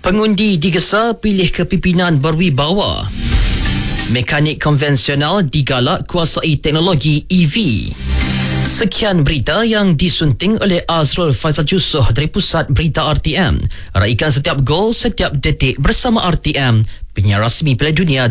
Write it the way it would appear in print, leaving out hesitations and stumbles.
Pengundi digesa pilih kepimpinan berwibawa. Mekanik konvensional digalak kuasai teknologi EV. Sekian berita yang disunting oleh Azrul Faizal Jusoh dari Pusat Berita RTM. Raikan setiap gol, setiap detik bersama RTM, penyiar rasmi Piala Dunia